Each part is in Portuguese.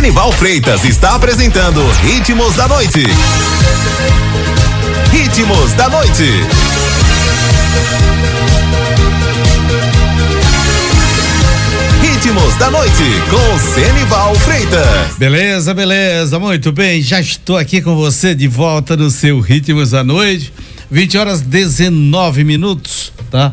Senival Freitas está apresentando Ritmos da Noite. Ritmos da Noite. Ritmos da Noite com Senival Freitas. Beleza, muito bem, já estou aqui com você de volta no seu Ritmos da Noite, 20h19, tá?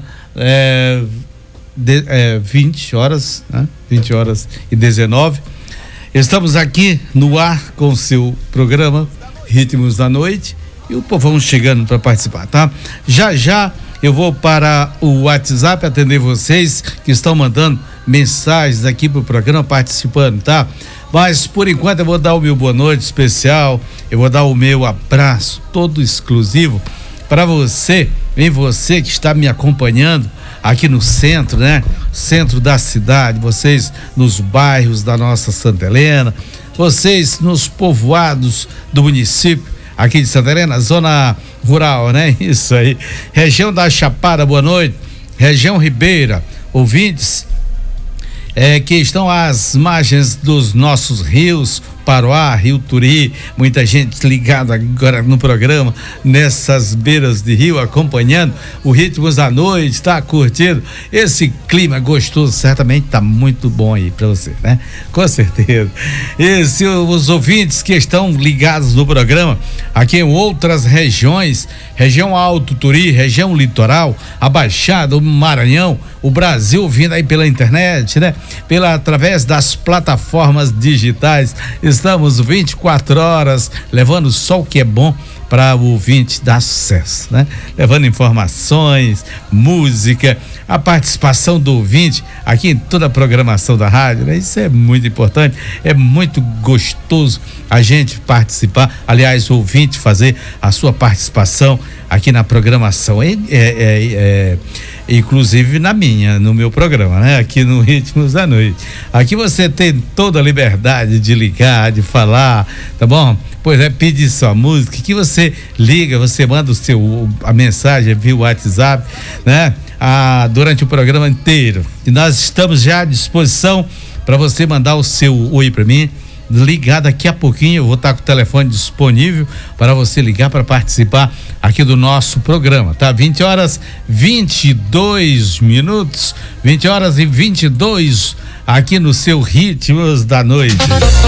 20 horas, né? 20h19. Estamos aqui no ar com o seu programa Ritmos da Noite e o povão chegando para participar, tá? Já eu vou para o WhatsApp atender vocês que estão mandando mensagens aqui pro programa participando, tá? Mas por enquanto eu vou dar o meu boa noite especial, eu vou dar o meu abraço todo exclusivo para você, você que está me acompanhando aqui no centro, né? Centro da cidade, vocês nos bairros da nossa Santa Helena, vocês nos povoados do município aqui de Santa Helena, zona rural, né? Isso aí. Região da Chapada, boa noite. Região Ribeira, ouvintes que estão às margens dos nossos rios, Paroá, Rio Turi, muita gente ligada agora no programa, nessas beiras de rio, acompanhando o Ritmos da Noite, tá curtindo esse clima gostoso, certamente tá muito bom aí pra você, né? Com certeza. E se os ouvintes que estão ligados no programa, aqui em outras regiões, região Alto Turi, região litoral, a Baixada, o Maranhão, o Brasil ouvindo aí pela internet, né? Através das plataformas digitais, estamos 24 horas levando só o que é bom para o ouvinte dar sucesso, né? Levando informações, música, a participação do ouvinte aqui em toda a programação da rádio, né? Isso é muito importante, é muito gostoso a gente participar, aliás, o ouvinte fazer a sua participação aqui na programação, inclusive no meu programa, né? Aqui no Ritmos da Noite. Aqui você tem toda a liberdade de ligar, de falar, tá bom? Pois é, pedir sua música, que você liga, você manda a mensagem via WhatsApp, né? Durante o programa inteiro. E nós estamos já à disposição para você mandar o seu oi para mim. Ligar daqui a pouquinho, eu vou estar com o telefone disponível para você ligar para participar aqui do nosso programa, tá? 20h22, 20h22 aqui no seu Ritmos da Noite.